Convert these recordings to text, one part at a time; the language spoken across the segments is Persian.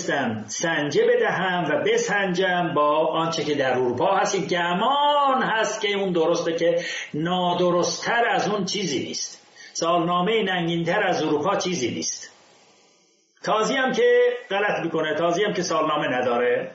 توانستم سنجه بدهم و بسنجم با آنچه که در اروپا هست. گمان هست که اون درسته، که نادرست‌تر از اون چیزی نیست. سالنامه ننگین‌تر از اروپا چیزی نیست. تازی هم که غلط میکنه، تازی هم که سالنامه نداره،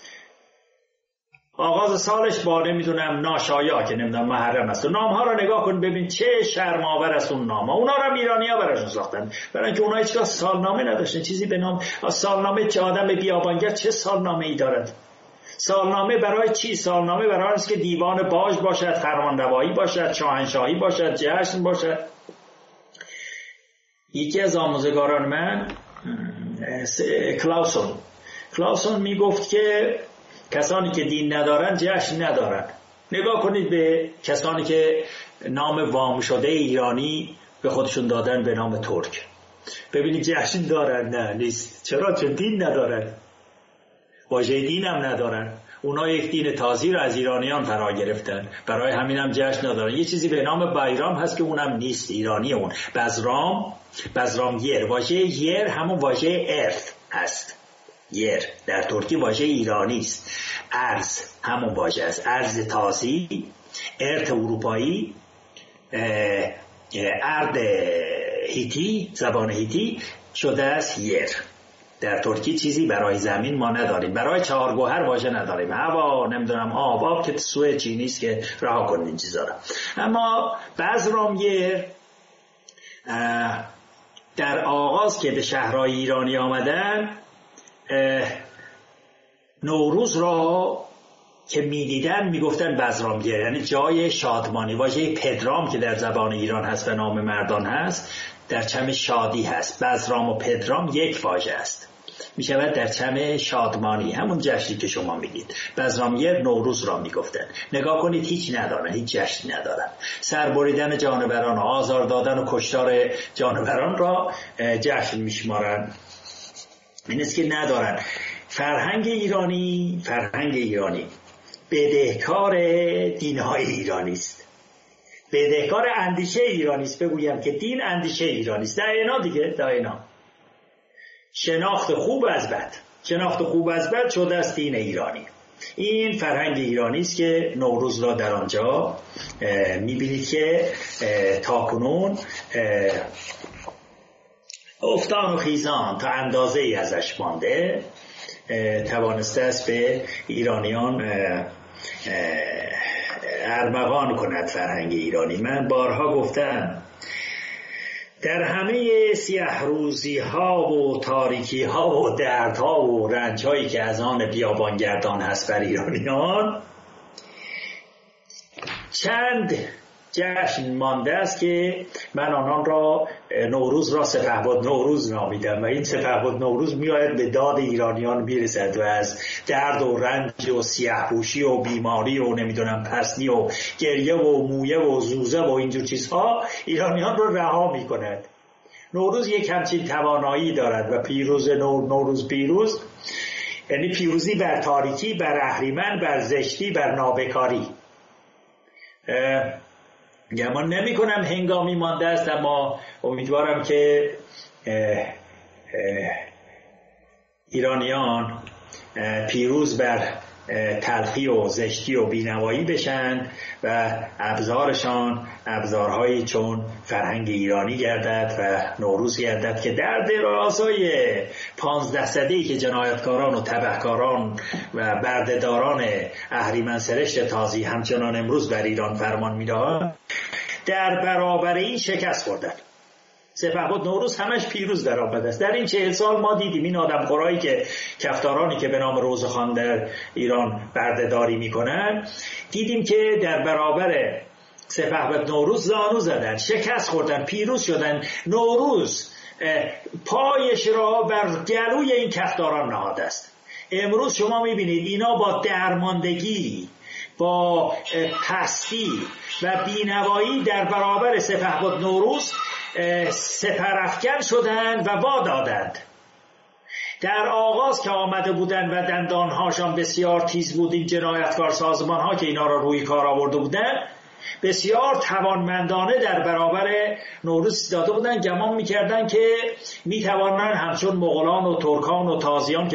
آغاز سالش با نمیدونم ناشایا که نمیدونم محرم است، و نامها رو نگاه کن ببین چه شرم‌آور است اون نام‌ها. اونا رو ایرانی‌ها براشون ساختن، برای اینکه اونها هیچگاه سالنامه نداشتن، چیزی به نام سالنامه. چه آدم بیابانگر چه سالنامه‌ای دارد؟ سالنامه برای چی؟ سالنامه برای است که دیوان باج باشد، فرمانروایی باشد، شاهنشاهی باشد، جشن باشد. یکی از آموزگاران من کلاوسون میگفت که کسانی که دین ندارن جشن ندارن. نگاه کنید به کسانی که نام وام شده ایرانی به خودشون دادن به نام ترک، ببینید جشن دارن؟ نه، نیست. چرا؟ چون دین ندارن، واژه دین هم ندارن. اونا یک دین تازی رو از ایرانیان فرا گرفتن، برای همین هم جشن ندارن. یه چیزی به نام بایرام هست که اونم نیست ایرانی. اون بزرام یر، واژه یر همون واژه ارث هست. یر در ترکی واژه ایرانی است. ارز همون واژه است، ارز تازی، ارث اروپایی، ارد هیتی، زبان هیتی شده است یر. در ترکی چیزی برای زمین ما نداریم، برای چهارگوهر واژه نداریم، هوا، نمیدونم آب که سوی چینی است که رها کنیم این چیزا رو. اما بزرام یر در آغاز که به شهرهای ایرانی آمدن، نوروز را که میدیدن میگفتن بزرامگیر، یعنی جای شادمانی. واژه پدرام که در زبان ایران هست و نام مردان هست، در چم شادی هست. بزرام و پدرام یک واژه است، میشود در چم شادمانی، همون جشنی که شما میگید. بزرامگیر نوروز را میگفتن. نگاه کنید هیچ ندارن، هیچ جشنی ندارن. سربریدن جانوران، آزار دادن و کشتار جانوران را جشن میشمارن. این است که ندارن. فرهنگ ایرانی بدهکار دینهای ایرانی است، بدهکار اندیشه ایرانی است. بگویم که دین اندیشه ایرانی است. در اینا شناخت خوب از بد شده است دین ایرانی. این فرهنگ ایرانی است که نوروز را در آنجا می‌بینید که تاکنون افتان و خیزان تا اندازه ای ازش مانده، توانسته است به ایرانیان ارمغان کند فرهنگ ایرانی. من بارها گفتم در همه سیاه روزی ها و تاریکی ها و دردها و رنج هایی که از آن بیابانگردان هست بر ایرانیان، چند جشن مانده است که من آنان را نوروز را سپهبد نوروز نامیدم و این سپهبد نوروز میآید به داد ایرانیان میرسد و از درد و رنج و سیاه‌پوشی و بیماری و نمیدونم پسنی و گریه و مویه و زوزه و اینجور چیزها ایرانیان را رها میکند. نوروز یک همچین توانایی دارد و نوروز پیروز یعنی پیروزی بر تاریکی، بر اهریمن، بر زشتی، بر نابکاری. گمان نمی کنم هنگامی مانده است، اما امیدوارم که ایرانیان پیروز بر تلخی و زشتی و بینوایی بشن و ابزارشان ابزارهایی چون فرهنگ ایرانی گردد و نوروز گردد که در درازای 15 سده‌ای که جنایتکاران و تبهکاران و بردهداران اهریمن سرشت تازی همچنان امروز بر ایران فرمان می‌دهند، در برابر این شکست خوردند. سپهبد نوروز همش پیروز در آمده است. در این 40 سال ما دیدیم این آدمخورایی که کفتارانی که به نام روزخان در ایران بردهداری میکنن، دیدیم که در برابر سپهبد نوروز زانو زدن، شکست خوردن، پیروز شدن. نوروز پایش را بر گلوی این کفتاران نهاده است. امروز شما میبینید اینا با درماندگی، با پستی و بینوایی در برابر سپهبد نوروز سپرافکن شدند و وادادند. در آغاز که آمده بودند و دندانهاشان بسیار تیز بود، این جنایتکار سازمان ها که اینا را روی کار آورده بودند بسیار توانمندانه در برابر نوروز داده بودند. گمان میکردند که میتوانند همچون مغولان و ترکان و تازیان